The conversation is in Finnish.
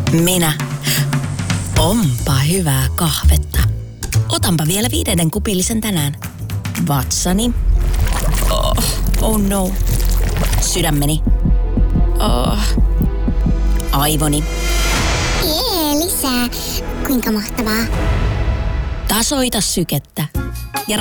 Minä. Onpa hyvää kahvetta. Otanpa vielä 5 kupillisen tänään. Vatsani. Oh no. Sydämeni. Aivoni. Lisää. Kuinka mahtavaa. Tasoita sykettä.